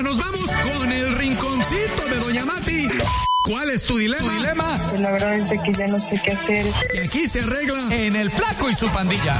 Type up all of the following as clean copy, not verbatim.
pausa, nos vamos con el rinconcito de Doña Mati. ¿Cuál es tu dilema? Pues la verdad es que ya no sé qué hacer. Y aquí se arregla en El Flaco y su pandilla.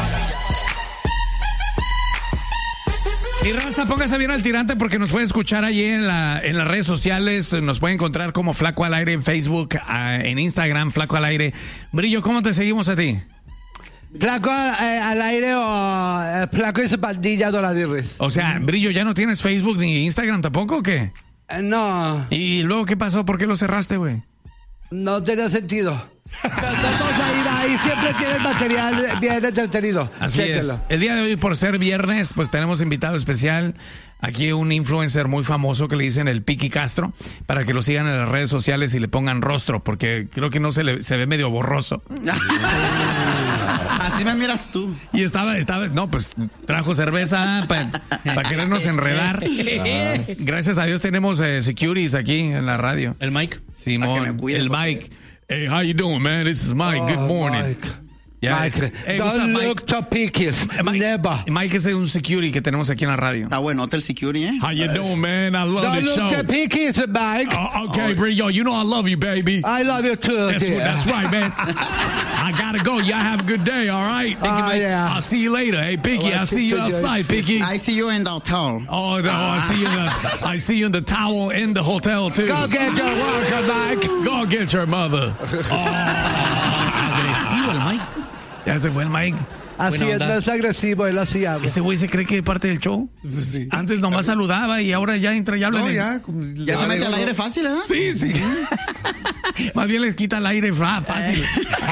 Y raza, póngase bien al tirante porque nos puede escuchar allí en las redes sociales. Nos puede encontrar como Flaco al Aire en Facebook, en Instagram, Flaco al Aire. Brillo, ¿cómo te seguimos a ti? Flaco al Aire o Flaco y su pandilla Doradirris. O sea, Brillo, ¿ya no tienes Facebook ni Instagram tampoco o qué? No. ¿Y luego qué pasó? ¿Por qué lo cerraste, güey? No tenía sentido. Vamos a ir ahí, siempre tienen material bien entretenido. Así Chéquelo. es. El día de hoy, por ser viernes, pues tenemos invitado especial. Aquí un influencer muy famoso que le dicen el Piqui Castro, para que lo sigan en las redes sociales y le pongan rostro, porque creo que no se ve medio borroso. Así me miras tú. Y pues trajo cerveza para querernos enredar. Gracias a Dios tenemos securities aquí en la radio. El Mike. Simón, el Mike. Hey, how you doing, man? This is Mike. Good morning. Mike. Yeah, Mike, hey, what's up, don't Mike? look so picky. Never. Mike es un security que tenemos aquí en la radio. Está bueno, Hotel Security, ¿eh? How you doing, man? I love Don't the look show. so picky, Mike. Okay, Brillo, you know I love you, baby. I love you too. That's right, man. I gotta go. Y'all have a good day, all right? Yeah. I'll see you later. Hey, Picky, I'll see you outside, Picky. I see you in the hotel. Oh, no, I see you in the towel in the hotel, too. Go get your worker, Mike. Go get your mother. Agresivo el Mike. Ya se fue el Mike. Así Buena es, onda. no es agresivo, él así habla. Ese güey se cree que es parte del show. Sí. Antes nomás saludaba y ahora ya entra y habla. No, en el- ya. Ya se mete al aire fácil, ¿eh? Sí, sí. Más bien les quita el aire fácil.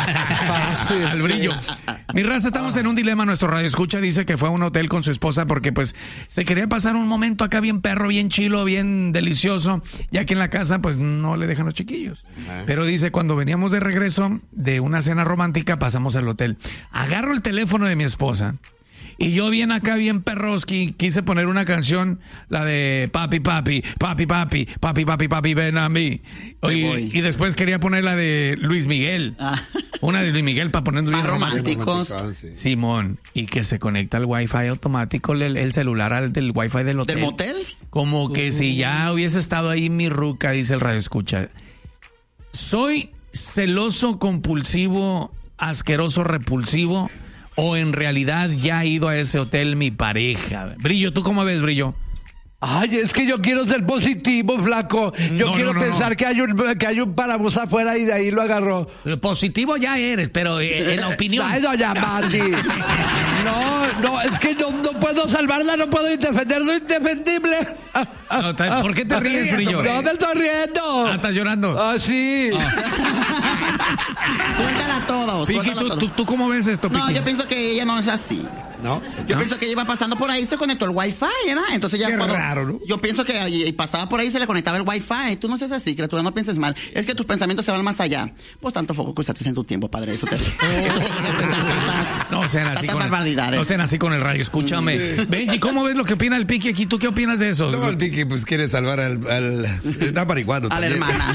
Al Brillo. Mi raza, estamos en un dilema. Nuestro radio escucha dice que fue a un hotel con su esposa porque pues se quería pasar un momento acá bien perro, bien chilo, bien delicioso, ya que en la casa pues no le dejan los chiquillos. Pero dice, cuando veníamos de regreso de una cena romántica, pasamos al hotel. Agarro el teléfono de mi esposa. Y yo bien acá, bien perroski, quise poner una canción, la de papi, papi, papi, papi, papi, papi, papi, ven a mí. Y después quería poner la de Luis Miguel. Una de Luis Miguel para poner Más bien románticos. Sí. Simón, y que se conecta al Wi-Fi automático, el celular al del Wi-Fi del hotel. ¿Del motel? Como que si ya hubiese estado ahí mi ruca, dice el radio escucha. Soy celoso, compulsivo, asqueroso, repulsivo, o en realidad ya ha ido a ese hotel mi pareja. Brillo, ¿tú cómo ves, Brillo? Ay, es que yo quiero ser positivo, Flaco. Yo No, quiero no, pensar que hay un parabús afuera y de ahí lo agarró. Positivo ya eres, pero en la opinión. Ay, doña Mati. No, es que no puedo salvarla, no puedo defender lo indefendible. No, ¿por qué te ríes, Brillo? No me estoy riendo. ¿Estás llorando? Ah, sí. Suéltala todo. Piqui, Suéltala todo. ¿tú cómo ves esto, Piqui? No, yo pienso que ella no es así. ¿No? Yo pienso que ella iba pasando por ahí y se conectó el Wi-Fi, ¿verdad? Entonces ya Qué raro, ¿no? Yo pienso que y pasaba por ahí y se le conectaba el Wi-Fi. Tú no seas así, criatura, no pienses mal. Es que tus pensamientos se van más allá. Pues tanto foco que usaste en tu tiempo, padre. Eso te llega a pensar No sean así tantas con barbaridades. no sean así con el radio, escúchame. Benji, ¿cómo ves lo que opina el Piqui aquí? ¿Tú qué opinas de eso? No, el Piqui pues quiere salvar al está marihuano A la también. hermana.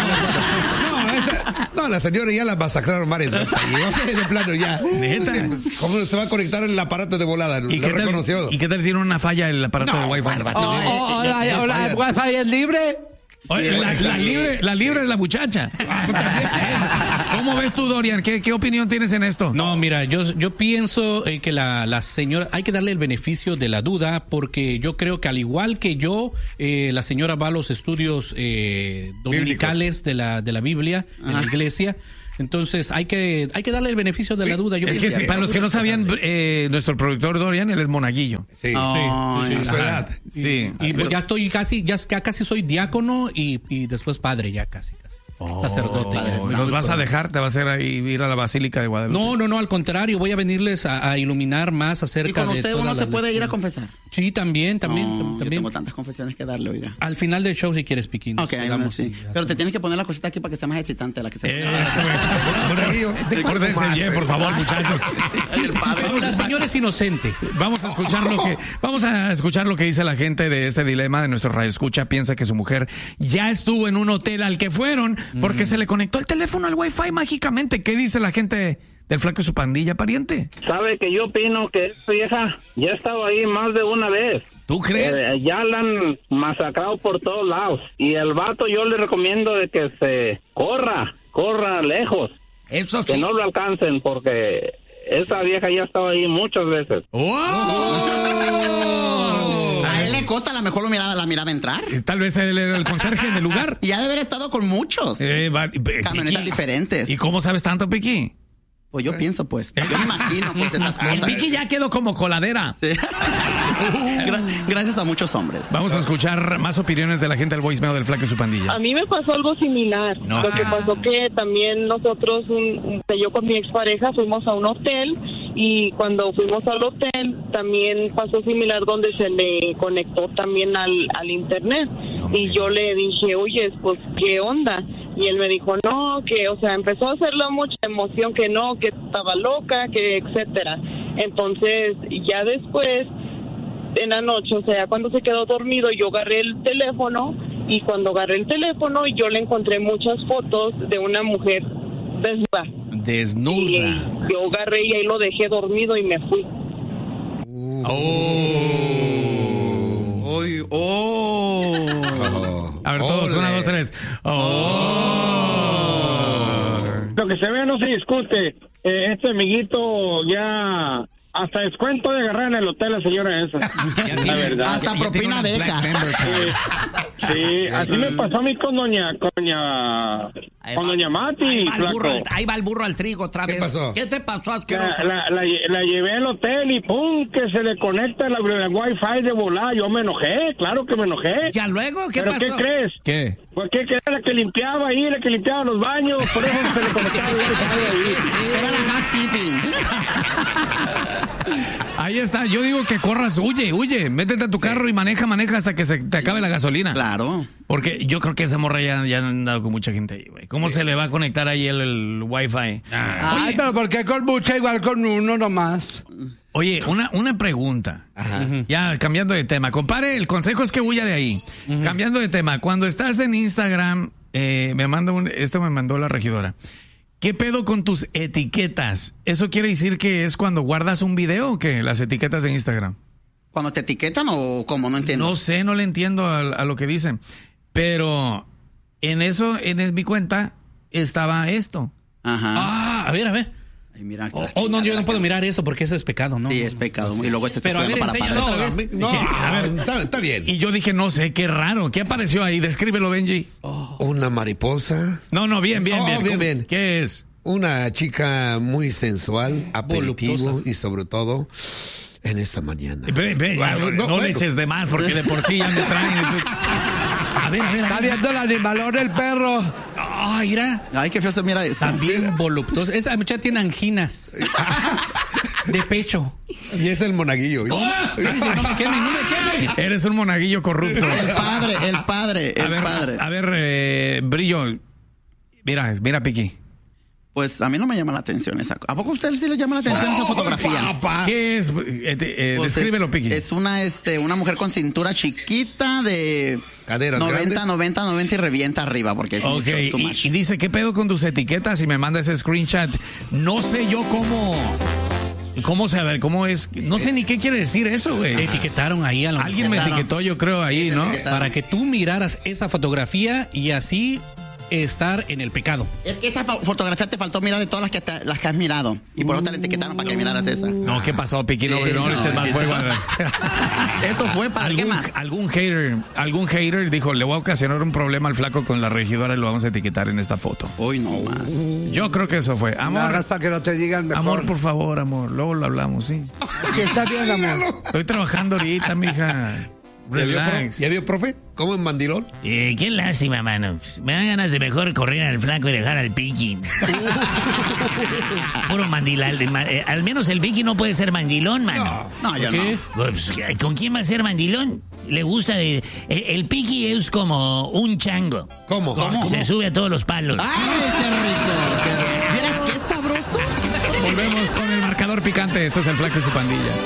No, la señora ya la masacraron varias veces. No sé, de plano ya. ¿Neta? ¿Cómo se va a conectar el aparato de volada? ¿Y Lo qué reconoció. tal, ¿y qué tal tiene una falla el aparato de Wi-Fi? Hola, ¿el Wi-Fi es libre? Oye, la libre es la muchacha. ¿Cómo ves tú, Dorian? ¿Qué opinión tienes en esto? No, mira, yo pienso que la señora, hay que darle el beneficio de la duda, porque yo creo que al igual que yo, la señora va a los estudios dominicales de la Biblia en la iglesia. Entonces hay que darle el beneficio de la duda. Yo Es que pienso- para los que no sabían, nuestro productor Dorian, él es monaguillo. Sí. Oh, Sí, A su edad. Sí. Y pues ya estoy casi soy diácono y después padre, ya casi. Sacerdote. Ya. ¿Nos vas a dejar? ¿Te va a hacer ahí ir a la Basílica de Guadalupe? No, al contrario, voy a venirles a iluminar más Y acerca con de usted todas uno se las puede ir a lecturas. confesar. Sí, también. Yo tengo tantas confesiones que darle, oiga. Al final del show, si quieres, Piquín. Ok, bueno, sí. Pero te tienes que poner la cosita aquí para que sea más excitante la que se Córdense bien, por favor, muchachos. La señora es inocente. Vamos a escuchar lo que dice la gente de este dilema de nuestro radio escucha. Piensa que su mujer ya estuvo en un hotel al que fueron porque se le conectó el teléfono al Wi-Fi mágicamente. ¿Qué dice la gente del Flaco y su pandilla, pariente? Sabe que yo opino que esta vieja ya ha estado ahí más de una vez. ¿Tú crees? Ya la han masacrado por todos lados. Y el vato yo le recomiendo de que se corra lejos. Eso que sí. no lo alcancen porque esa vieja ya ha estado ahí muchas veces. A él le consta, a lo mejor la miraba entrar. Tal vez él era el conserje del lugar. Y ha de haber estado con muchos. Camionetas diferentes. ¿Y cómo sabes tanto, Piqui? Pues yo pienso, pues. Yo me imagino, pues, esas El cosas. Piqui ya quedó como coladera. Sí. Gracias a muchos hombres. Vamos a escuchar más opiniones de la gente del voicemail del Flaco y su pandilla. A mí me pasó algo similar. No Lo que seas. pasó que también nosotros, yo con mi expareja fuimos a un hotel y cuando fuimos al hotel también pasó similar donde se le conectó también al internet. Y yo le dije, oye, pues, ¿qué onda? Y él me dijo, no, que, o sea, empezó a hacerle mucha emoción, que no, que estaba loca, que etcétera. Entonces, ya después, en la noche, o sea, cuando se quedó dormido, yo agarré el teléfono, y cuando agarré el teléfono, yo le encontré muchas fotos de una mujer desnuda. Desnuda. Y yo agarré y ahí lo dejé dormido y me fui. A ver, todos, 1, 2, 3. Lo que se ve no se discute. Este amiguito ya hasta descuento de agarrar en el hotel la señora esa. La verdad. Hasta propina deja. Sí, así me pasó a mí con doña Mati, flaco. Ahí va el burro al trigo otra vez. ¿Qué pasó? ¿Qué te pasó, Que asqueroso? la llevé al hotel y pum, que se le conecta la wifi de volada. Yo me enojé, claro que me enojé. ¿Ya luego? ¿Qué ¿Pero pasó? qué crees? ¿Qué? Pues que era la que limpiaba ahí, la que limpiaba los baños, por eso se le conectaba el wifi ahí. Era la housekeeping. Ahí está. Yo digo que corras, huye. Métete a tu carro y maneja hasta que se te acabe la gasolina. Claro. Porque yo creo que esa morra ya han andado con mucha gente ahí, güey. ¿Cómo se le va a conectar ahí el wifi? Ay, pero ¿por qué con mucha igual con uno nomás? Oye, una pregunta. Ya, cambiando de tema. Compare, el consejo es que huya de ahí. Cambiando de tema. Cuando estás en Instagram, me mandó la regidora. ¿Qué pedo con tus etiquetas? ¿Eso quiere decir que es cuando guardas un video o qué? Las etiquetas de Instagram. ¿Cuando te etiquetan o cómo? No entiendo. No sé, no le entiendo a lo que dicen. Pero en mi cuenta estaba esto. Ajá. A ver. Ay, mira, No, yo no puedo mirar eso porque eso es pecado, ¿no? Sí, es pecado. Y luego está Pero a ver, estudiando para enséñalo padre. otra vez. No, A ver. está bien. Y yo dije, no sé, qué raro. ¿Qué apareció ahí? Descríbelo, Benji. Una mariposa. No, bien. Bien. ¿Qué es? Una chica muy sensual, aperitivo Voluptuosa. y sobre todo en esta mañana. No le eches de más porque de por sí ya me traen. A ver. Está viendo el animalón el perro. Ah, mira. Ay, qué feo se mira eso. También voluptuoso. Esa muchacha tiene anginas. De pecho. Y es el monaguillo. No me quemen. Eres un monaguillo corrupto. El padre. A ver, Brillo. Mira, Piqui. Pues a mí no me llama la atención esa. ¿A poco a usted sí le llama la atención esa fotografía? ¿Qué es? Pues Descríbelo, Piqui. Es una mujer con cintura chiquita de Caderas 90 y revienta arriba porque es Ok, mucho, too much. y dice, ¿qué pedo con tus etiquetas? Y me manda ese screenshot. No sé yo cómo saber, cómo es. No sé ni qué quiere decir eso, güey. Te etiquetaron ahí a lo Alguien me mejor etiquetó, yo creo, ahí, ¿no? para que tú miraras esa fotografía y así estar en el pecado. Es que esa fotografía te faltó mirar de todas las que has mirado. Y por eso te la etiquetaron para que miraras esa. No, ¿qué pasó, Piqui? No le eches más fuego. Eso fue para qué más. Algún hater dijo, le voy a ocasionar un problema al flaco con la regidora y lo vamos a etiquetar en esta foto. Hoy no más. Yo creo que eso fue. No Amor, hagas para que no te digan mejor. amor, por favor, amor. Luego lo hablamos, sí. Que está bien, amor. Estoy trabajando ahorita, mija. Relax. ¿Ya vio, profe? ¿Cómo en mandilón? Qué lástima, mano. Me dan ganas de mejor correr al flaco y dejar al Piqui. Puro mandilal. Al menos el Piqui no puede ser mandilón, mano. No, yo ¿Qué? no. Pues, ¿con quién va a ser mandilón? Le gusta de... el Piqui es como un chango. ¿Cómo? Se sube a todos los palos. ¡Ay, qué rico! ¿Vieras qué sabroso? Volvemos con el marcador picante. Esto es el flaco y su pandilla.